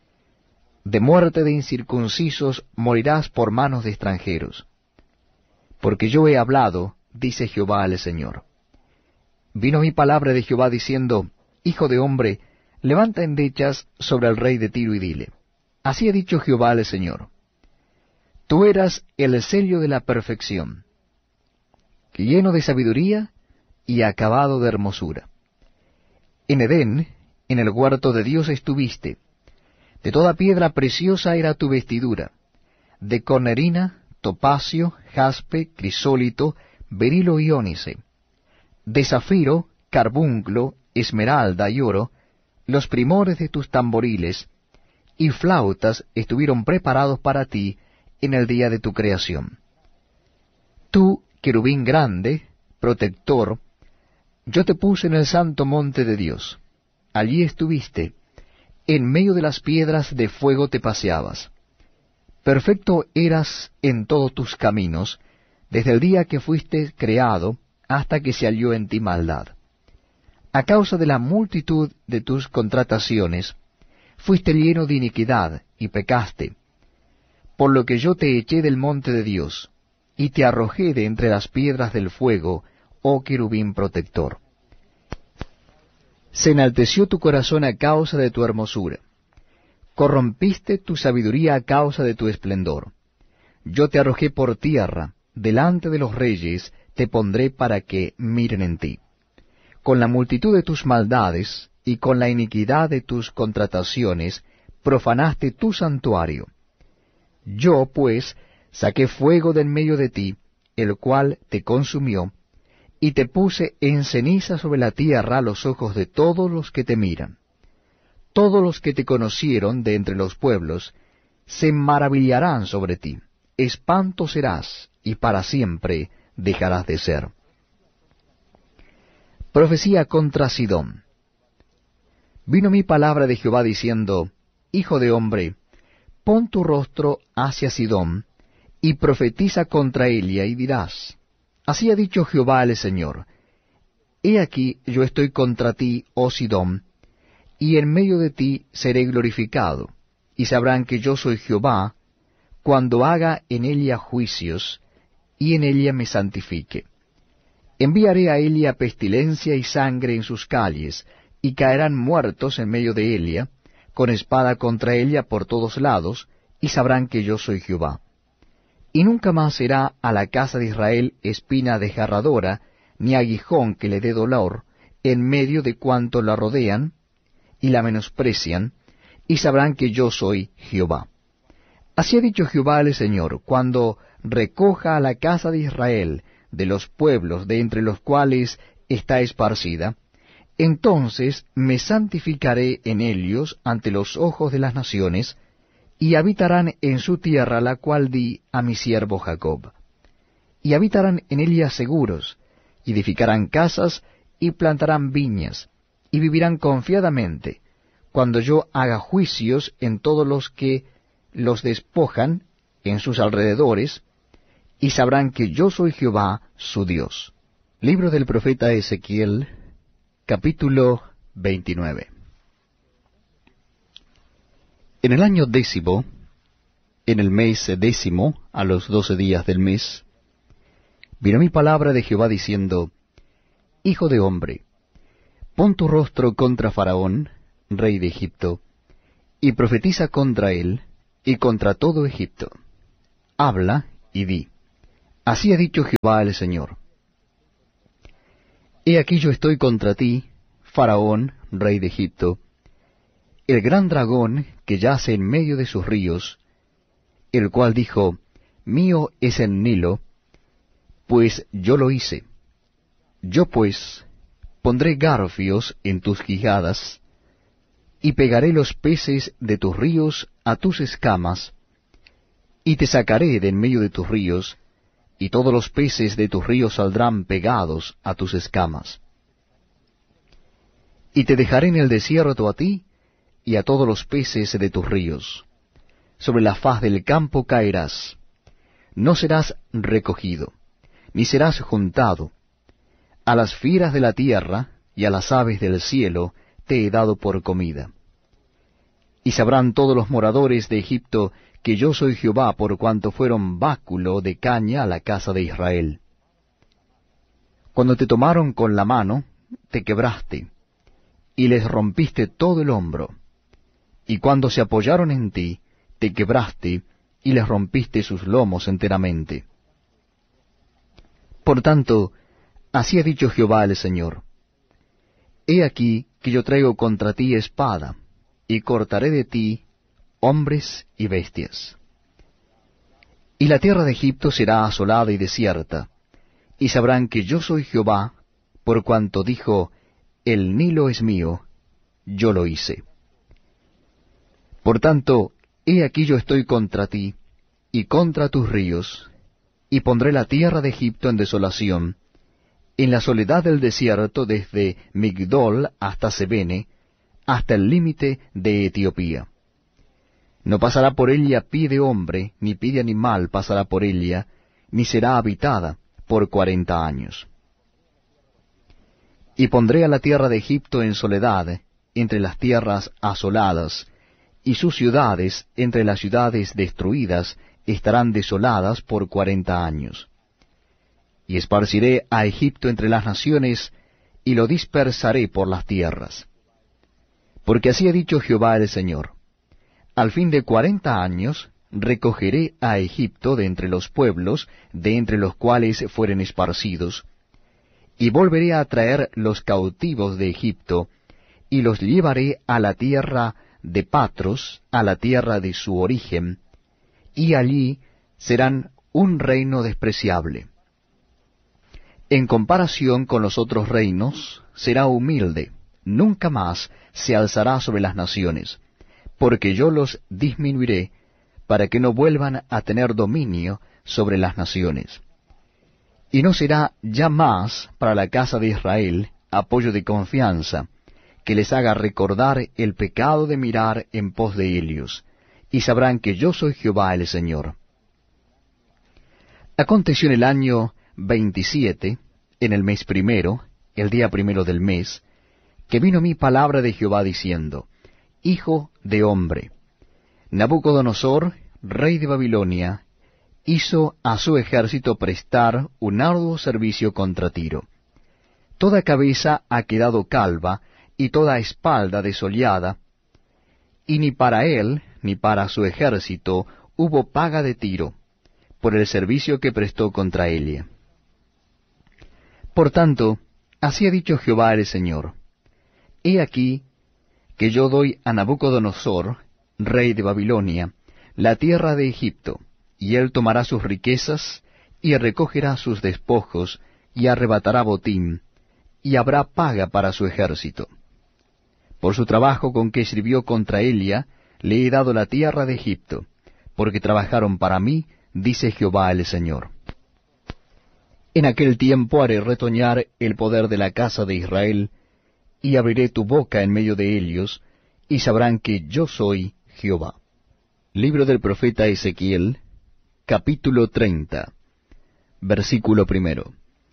De muerte de incircuncisos morirás por manos de extranjeros. Porque yo he hablado, dice Jehová el Señor. Vino mi palabra de Jehová diciendo, Hijo de hombre, levanta endechas sobre el rey de Tiro y dile, así ha dicho Jehová el Señor. Tú eras el sello de la perfección, lleno de sabiduría y acabado de hermosura. En Edén, en el huerto de Dios estuviste. De toda piedra preciosa era tu vestidura, de cornerina, topacio, jaspe, crisólito, berilo y ónice, de zafiro, carbunclo, esmeralda y oro, los primores de tus tamboriles y flautas estuvieron preparados para ti en el día de tu creación. Tú, querubín grande, protector, yo te puse en el santo monte de Dios. Allí estuviste, en medio de las piedras de fuego te paseabas. Perfecto eras en todos tus caminos, desde el día que fuiste creado hasta que se halló en ti maldad. A causa de la multitud de tus contrataciones, fuiste lleno de iniquidad y pecaste, por lo que yo te eché del monte de Dios, y te arrojé de entre las piedras del fuego, oh querubín protector. Se enalteció tu corazón a causa de tu hermosura. Corrompiste tu sabiduría a causa de tu esplendor. Yo te arrojé por tierra, delante de los reyes te pondré para que miren en ti. Con la multitud de tus maldades y con la iniquidad de tus contrataciones profanaste tu santuario. Yo, pues, saqué fuego de en medio de ti, el cual te consumió, y te puse en ceniza sobre la tierra a los ojos de todos los que te miran. Todos los que te conocieron de entre los pueblos se maravillarán sobre ti. Espanto serás, y para siempre dejarás de ser. Profecía contra Sidón. Vino mi palabra de Jehová diciendo, Hijo de hombre, pon tu rostro hacia Sidón, y profetiza contra ella, y dirás, así ha dicho Jehová el Señor, he aquí yo estoy contra ti, oh Sidón, y en medio de ti seré glorificado, y sabrán que yo soy Jehová, cuando haga en ella juicios, y en ella me santifique. Enviaré a ella pestilencia y sangre en sus calles, y caerán muertos en medio de ella, con espada contra ella por todos lados, y sabrán que yo soy Jehová. Y nunca más será a la casa de Israel espina desgarradora, ni aguijón que le dé dolor, en medio de cuanto la rodean, y la menosprecian, y sabrán que yo soy Jehová. Así ha dicho Jehová el Señor, cuando recoja a la casa de Israel de los pueblos de entre los cuales está esparcida, entonces me santificaré en ellos ante los ojos de las naciones, y habitarán en su tierra la cual di a mi siervo Jacob. Y habitarán en ella seguros, y edificarán casas, y plantarán viñas, y vivirán confiadamente, cuando yo haga juicios en todos los que los despojan en sus alrededores, y sabrán que yo soy Jehová su Dios. Libro del profeta Ezequiel, capítulo veintinueve. En el año décimo, en el mes décimo, a los doce días del mes, vino mi palabra de Jehová diciendo, Hijo de hombre, pon tu rostro contra Faraón, rey de Egipto, y profetiza contra él, y contra todo Egipto. Habla y di, así ha dicho Jehová el Señor. He aquí yo estoy contra ti, Faraón, rey de Egipto, el gran dragón que yace en medio de sus ríos, el cual dijo, mío es el Nilo, pues yo lo hice. Yo pues pondré garfios en tus quijadas, y pegaré los peces de tus ríos a tus escamas, y te sacaré de en medio de tus ríos, y todos los peces de tus ríos saldrán pegados a tus escamas. Y te dejaré en el desierto a ti, y a todos los peces de tus ríos. Sobre la faz del campo caerás, no serás recogido, ni serás juntado. A las fieras de la tierra y a las aves del cielo te he dado por comida. Y sabrán todos los moradores de Egipto que yo soy Jehová, por cuanto fueron báculo de caña a la casa de Israel. Cuando te tomaron con la mano, te quebraste, y les rompiste todo el hombro. Y cuando se apoyaron en ti, te quebraste, y les rompiste sus lomos enteramente. Por tanto, así ha dicho Jehová el Señor, he aquí que yo traigo contra ti espada, y cortaré de ti hombres y bestias. Y la tierra de Egipto será asolada y desierta, y sabrán que yo soy Jehová, por cuanto dijo, el Nilo es mío, yo lo hice. Por tanto, he aquí yo estoy contra ti, y contra tus ríos, y pondré la tierra de Egipto en desolación, en la soledad del desierto desde Migdol hasta Sebene, hasta el límite de Etiopía. No pasará por ella pie de hombre, ni pie de animal pasará por ella, ni será habitada por cuarenta años. Y pondré a la tierra de Egipto en soledad, entre las tierras asoladas, y sus ciudades, entre las ciudades destruidas, estarán desoladas por cuarenta años. Y esparciré a Egipto entre las naciones, y lo dispersaré por las tierras. Porque así ha dicho Jehová el Señor, al fin de cuarenta años recogeré a Egipto de entre los pueblos, de entre los cuales fueren esparcidos, y volveré a traer los cautivos de Egipto, y los llevaré a la tierra de Patros, a la tierra de su origen, y allí serán un reino despreciable. En comparación con los otros reinos, será humilde, nunca más se alzará sobre las naciones, porque yo los disminuiré, para que no vuelvan a tener dominio sobre las naciones. Y no será ya más para la casa de Israel apoyo de confianza, que les haga recordar el pecado de mirar en pos de ellos, y sabrán que yo soy Jehová el Señor. Aconteció en el año veintisiete, en el mes primero, el día primero del mes, que vino mi palabra de Jehová diciendo, Hijo de hombre, Nabucodonosor, rey de Babilonia, hizo a su ejército prestar un arduo servicio contra Tiro. Toda cabeza ha quedado calva, y toda espalda desollada, y ni para él, ni para su ejército, hubo paga de Tiro, por el servicio que prestó contra ella. Por tanto, así ha dicho Jehová el Señor, he aquí que yo doy a Nabucodonosor, rey de Babilonia, la tierra de Egipto, y él tomará sus riquezas, y recogerá sus despojos, y arrebatará botín, y habrá paga para su ejército. Por su trabajo con que sirvió contra Elia, le he dado la tierra de Egipto, porque trabajaron para mí, dice Jehová el Señor. En aquel tiempo haré retoñar el poder de la casa de Israel, y abriré tu boca en medio de ellos, y sabrán que yo soy Jehová. Libro del profeta Ezequiel, capítulo treinta, versículo primero.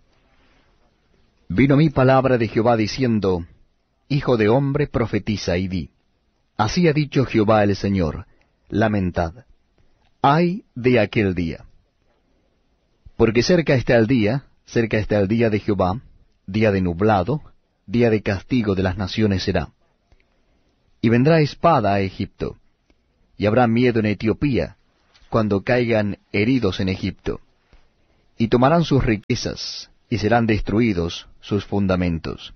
Vino mi palabra de Jehová diciendo, Hijo de hombre, profetiza y di, así ha dicho Jehová el Señor, lamentad, ay de aquel día. Porque cerca está el día, cerca está el día de Jehová, día de nublado, día de castigo de las naciones será. Y vendrá espada a Egipto, y habrá miedo en Etiopía, cuando caigan heridos en Egipto. Y tomarán sus riquezas, y serán destruidos sus fundamentos.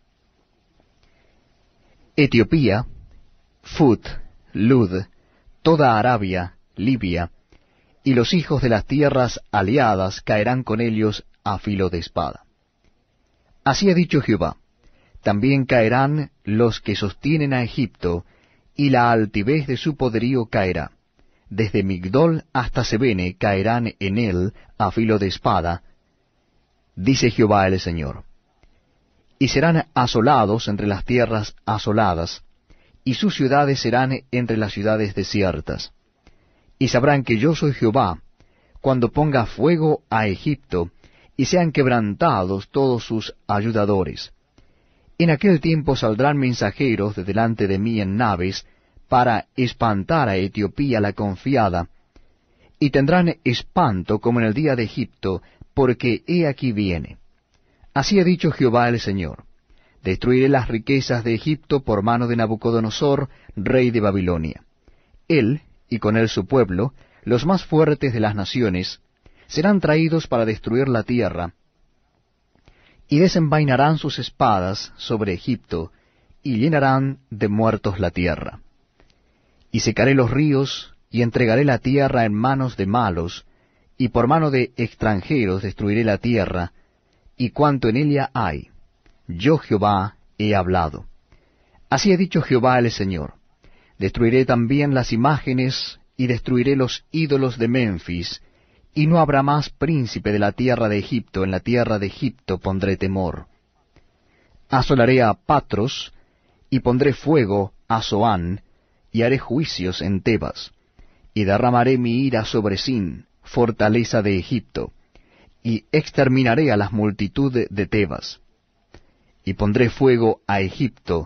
Etiopía, Phut, Lud, toda Arabia, Libia, y los hijos de las tierras aliadas caerán con ellos a filo de espada. Así ha dicho Jehová: también caerán los que sostienen a Egipto, y la altivez de su poderío caerá. Desde Migdol hasta Sebene caerán en él a filo de espada, dice Jehová el Señor. Y serán asolados entre las tierras asoladas, y sus ciudades serán entre las ciudades desiertas. Y sabrán que yo soy Jehová, cuando ponga fuego a Egipto, y sean quebrantados todos sus ayudadores. En aquel tiempo saldrán mensajeros de delante de mí en naves, para espantar a Etiopía la confiada, y tendrán espanto como en el día de Egipto, porque he aquí viene. Así ha dicho Jehová el Señor: destruiré las riquezas de Egipto por mano de Nabucodonosor, rey de Babilonia. Él, y con él su pueblo, los más fuertes de las naciones, serán traídos para destruir la tierra, y desenvainarán sus espadas sobre Egipto, y llenarán de muertos la tierra. Y secaré los ríos, y entregaré la tierra en manos de malos, y por mano de extranjeros destruiré la tierra, y cuanto en ella hay. Yo Jehová he hablado. Así ha dicho Jehová el Señor: destruiré también las imágenes, y destruiré los ídolos de Memphis, y no habrá más príncipe de la tierra de Egipto. En la tierra de Egipto pondré temor. Asolaré a Patros, y pondré fuego a Zoán, y haré juicios en Tebas, y derramaré mi ira sobre Sin, fortaleza de Egipto, y exterminaré a las multitudes de Tebas. Y pondré fuego a Egipto.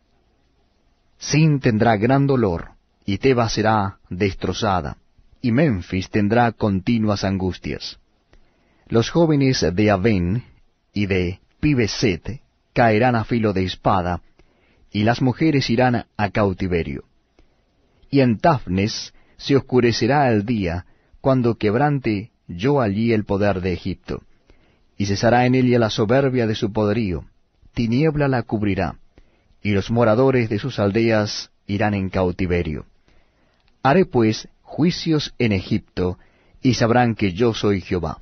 Sin tendrá gran dolor, y Tebas será destrozada, y Memphis tendrá continuas angustias. Los jóvenes de Avén y de Pibeset caerán a filo de espada, y las mujeres irán a cautiverio. Y en Tafnes se oscurecerá el día, cuando quebrante yo allí el poder de Egipto, y cesará en ella la soberbia de su poderío. Tiniebla la cubrirá, y los moradores de sus aldeas irán en cautiverio. Haré pues juicios en Egipto, y sabrán que yo soy Jehová.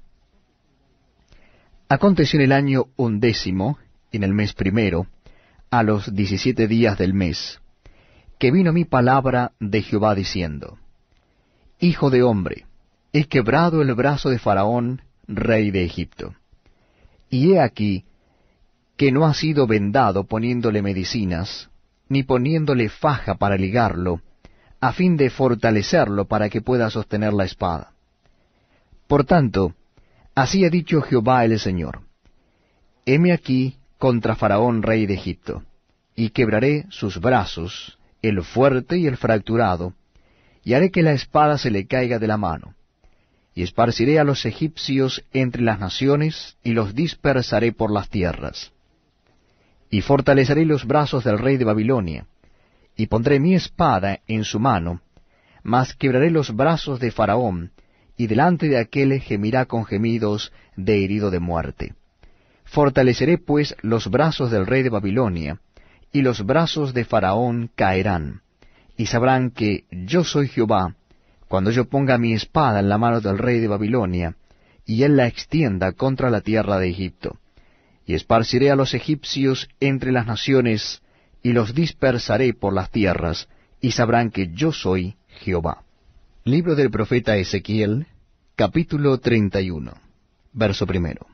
Aconteció en el año undécimo, en el mes primero, a los diecisiete días del mes, que vino mi palabra de Jehová diciendo: Hijo de hombre, he quebrado el brazo de Faraón, rey de Egipto. Y he aquí que no ha sido vendado poniéndole medicinas, ni poniéndole faja para ligarlo, a fin de fortalecerlo para que pueda sostener la espada. Por tanto, así ha dicho Jehová el Señor: heme aquí contra Faraón rey de Egipto, y quebraré sus brazos, el fuerte y el fracturado, y haré que la espada se le caiga de la mano. Y esparciré a los egipcios entre las naciones, y los dispersaré por las tierras. Y fortaleceré los brazos del rey de Babilonia, y pondré mi espada en su mano, mas quebraré los brazos de Faraón, y delante de aquel gemirá con gemidos de herido de muerte. Fortaleceré pues los brazos del rey de Babilonia, y los brazos de Faraón caerán, y sabrán que yo soy Jehová, cuando yo ponga mi espada en la mano del rey de Babilonia, y él la extienda contra la tierra de Egipto. Y esparciré a los egipcios entre las naciones, y los dispersaré por las tierras, y sabrán que yo soy Jehová. Libro del profeta Ezequiel, capítulo treinta y uno, verso primero.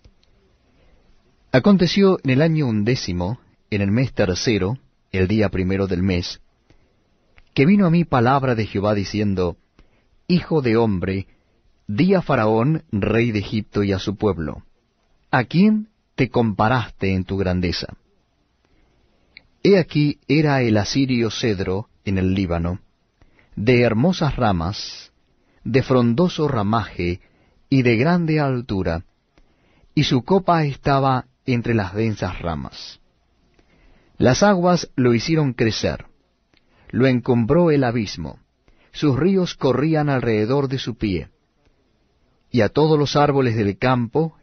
Aconteció en el año undécimo, en el mes tercero, el día primero del mes, que vino a mí palabra de Jehová diciendo: Hijo de hombre, di a Faraón, rey de Egipto, y a su pueblo: ¿a quién te comparaste en tu grandeza? He aquí era el asirio cedro en el Líbano, de hermosas ramas, de frondoso ramaje y de grande altura, y su copa estaba entre las densas ramas. Las aguas lo hicieron crecer, lo encumbró el abismo, sus ríos corrían alrededor de su pie. Y a todos los árboles del campo